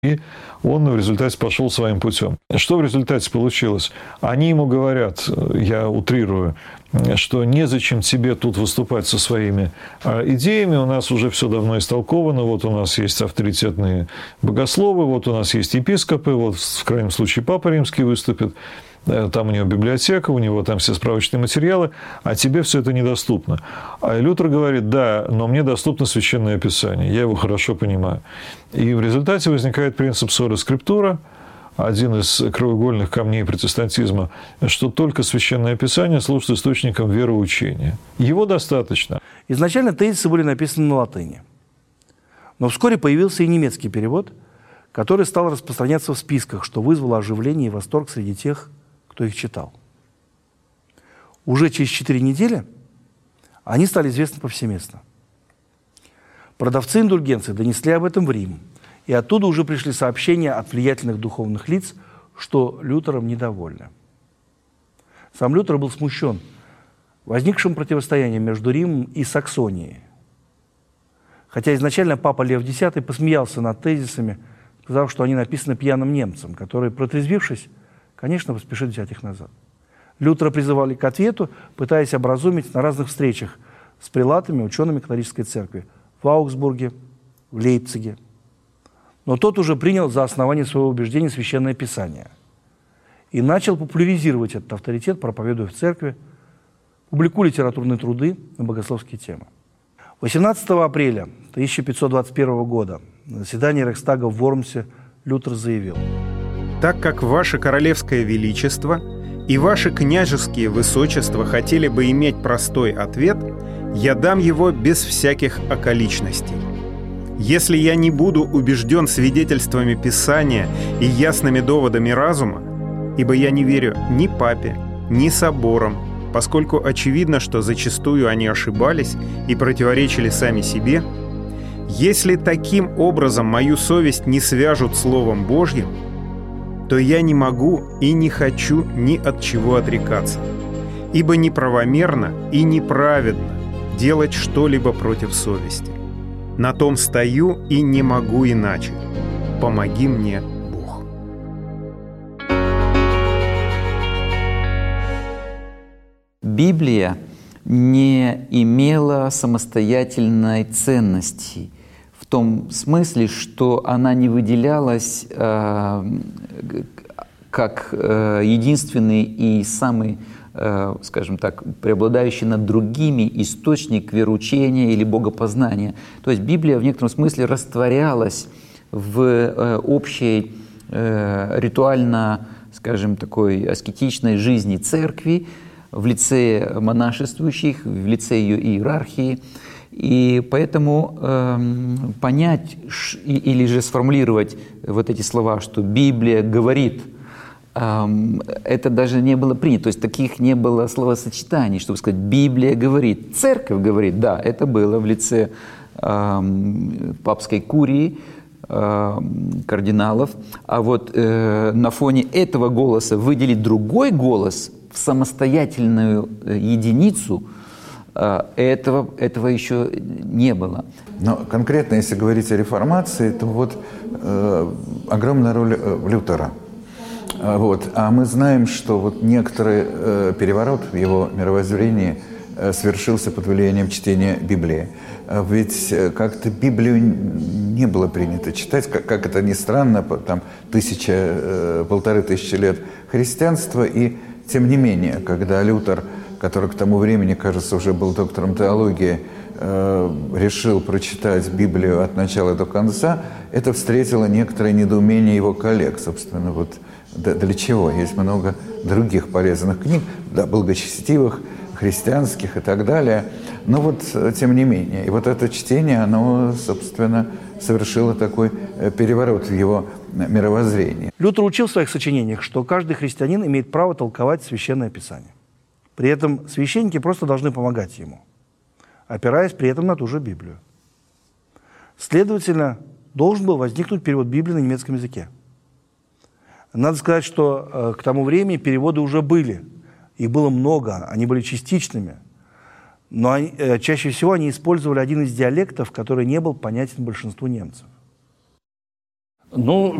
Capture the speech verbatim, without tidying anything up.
И он в результате пошел своим путем. Что в результате получилось? Они ему говорят, я утрирую, что незачем тебе тут выступать со своими идеями, у нас уже все давно истолковано, вот у нас есть авторитетные богословы, вот у нас есть епископы, вот в крайнем случае Папа Римский выступит, там у него библиотека, у него там все справочные материалы, а тебе все это недоступно. А Лютер говорит, да, но мне доступно Священное Писание, я его хорошо понимаю. И в результате возникает принцип сола скриптура, один из краеугольных камней протестантизма, что только Священное Писание служит источником вероучения. Его достаточно. Изначально тезисы были написаны на латыни, но вскоре появился и немецкий перевод, который стал распространяться в списках, что вызвало оживление и восторг среди тех, кто их читал. Уже через четыре недели они стали известны повсеместно. Продавцы индульгенций донесли об этом в Рим, и оттуда уже пришли сообщения от влиятельных духовных лиц, что Лютером недовольны. Сам Лютер был смущен возникшим противостоянием между Римом и Саксонией. Хотя изначально папа Лев X посмеялся над тезисами, сказав, что они написаны пьяным немцам, которые, протрезвившись, конечно, поспешит взять их назад. Лютера призывали к ответу, пытаясь образумить на разных встречах с прелатами, учеными католической церкви в Аугсбурге, в Лейпциге. Но тот уже принял за основание своего убеждения Священное Писание и начал популяризировать этот авторитет, проповедуя в церкви, публикуя литературные труды на богословские темы. восемнадцатого апреля тысяча пятьсот двадцать первого года на заседании Рейхстага в Вормсе Лютер заявил: «Так как ваше королевское величество и ваши княжеские высочества хотели бы иметь простой ответ, я дам его без всяких околичностей. Если я не буду убежден свидетельствами Писания и ясными доводами разума, ибо я не верю ни папе, ни соборам, поскольку очевидно, что зачастую они ошибались и противоречили сами себе, если таким образом мою совесть не свяжут Словом Божьим, то я не могу и не хочу ни от чего отрекаться, ибо неправомерно и неправедно делать что-либо против совести. На том стою и не могу иначе. Помоги мне, Бог». Библия не имела самостоятельной ценности в том смысле, что она не выделялась э, как э, единственный и самый, э, скажем так, преобладающий над другими источник вероучения или богопознания. То есть Библия в некотором смысле растворялась в э, общей э, ритуально, скажем, такой аскетичной жизни церкви, в лице монашествующих, в лице ее иерархии. И поэтому э, понять ш, или же сформулировать вот эти слова, что Библия говорит, э, это даже не было принято. То есть таких не было словосочетаний, чтобы сказать «Библия говорит». Церковь говорит, да, это было в лице э, папской курии, э, кардиналов. А вот э, на фоне этого голоса выделить другой голос в самостоятельную единицу, этого, этого еще не было. Но конкретно, если говорить о реформации, то вот э, огромная роль э, Лютера. Вот. А мы знаем, что вот некоторый э, переворот в его мировоззрении э, свершился под влиянием чтения Библии. Ведь как-то Библию не было принято читать, как, как это ни странно, там тысяча, э, полторы тысячи лет христианства, и тем не менее, когда Лютер, который к тому времени, кажется, уже был доктором теологии, э, решил прочитать Библию от начала до конца, это встретило некоторое недоумение его коллег. Собственно, вот да, для чего? Есть много других полезных книг, да, благочестивых, христианских и так далее. Но вот, тем не менее, и вот это чтение, оно, собственно, совершило такой переворот в его мировоззрении. Лютер учил в своих сочинениях, что каждый христианин имеет право толковать Священное Писание. При этом священники просто должны помогать ему, опираясь при этом на ту же Библию. Следовательно, должен был возникнуть перевод Библии на немецком языке. Надо сказать, что э, к тому времени переводы уже были. Их было много, они были частичными. Но они, э, чаще всего они использовали один из диалектов, который не был понятен большинству немцев. Ну,